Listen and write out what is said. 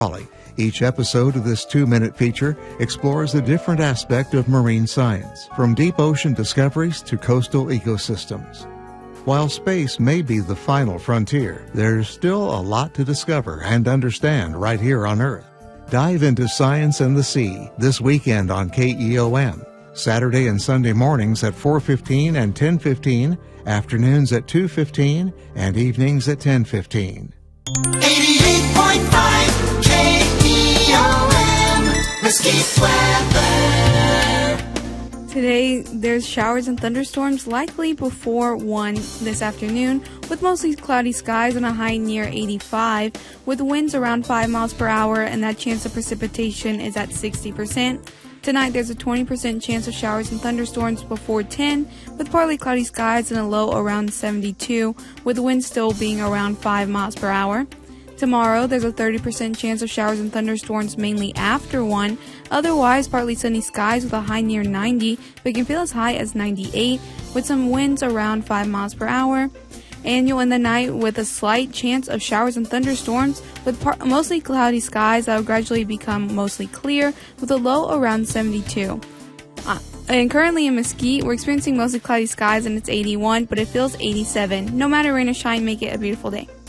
Raleigh. Each episode of this 2-minute feature explores a different aspect of marine science, from deep ocean discoveries to coastal ecosystems. While space may be the final frontier, there's still a lot to discover and understand right here on Earth. Dive into Science and the Sea this weekend on KEOM. Saturday and Sunday mornings at 4:15 and 10:15, afternoons at 2:15, and evenings at 10:15. 88.5 KEOM, Mesquite weather. Today, there's showers and thunderstorms likely before 1 this afternoon, with mostly cloudy skies and a high near 85, with winds around 5 miles per hour, and that chance of precipitation is at 60%. Tonight, there's a 20% chance of showers and thunderstorms before 10, with partly cloudy skies and a low around 72, with winds still being around 5 miles per hour. Tomorrow, there's a 30% chance of showers and thunderstorms mainly after 1. Otherwise, partly sunny skies with a high near 90, but can feel as high as 98, with some winds around 5 miles per hour. And you'll end the night with a slight chance of showers and thunderstorms with mostly cloudy skies that will gradually become mostly clear with a low around 72. And currently in Mesquite, we're experiencing mostly cloudy skies and it's 81, but it feels 87. No matter rain or shine, make it a beautiful day.